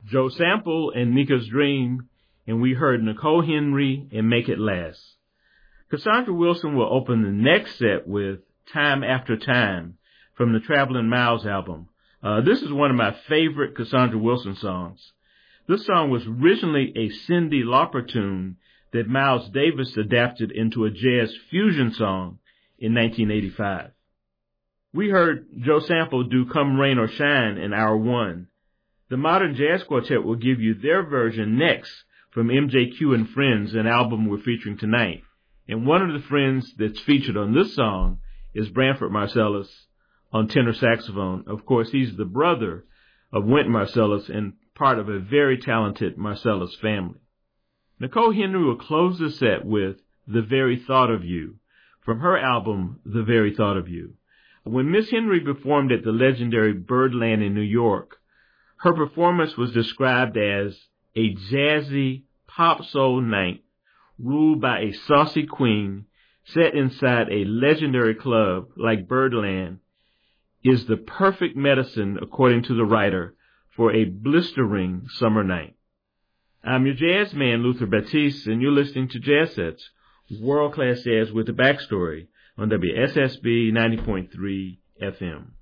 Joe Sample and Nika's Dream, and we heard Nicole Henry and Make It Last. Cassandra Wilson will open the next set with Time After Time from the Traveling Miles album. This is one of my favorite Cassandra Wilson songs. This song was originally a Cyndi Lauper tune that Miles Davis adapted into a jazz fusion song in 1985. We heard Joe Sample do Come Rain or Shine in hour one. The Modern Jazz Quartet will give you their version next from MJQ and Friends, an album we're featuring tonight. And one of the friends that's featured on this song is Branford Marsalis on tenor saxophone. Of course, he's the brother of Wynton Marsalis and part of a very talented Marsalis family. Nicole Henry will close the set with The Very Thought of You from her album, The Very Thought of You. When Miss Henry performed at the legendary Birdland in New York, her performance was described as a jazzy pop soul night ruled by a saucy queen set inside a legendary club like Birdland is the perfect medicine, according to the writer, for a blistering summer night. I'm your jazz man, Luther Batiste, and you're listening to Jazz Sets, world-class jazz with a backstory on WSSB 90.3 FM.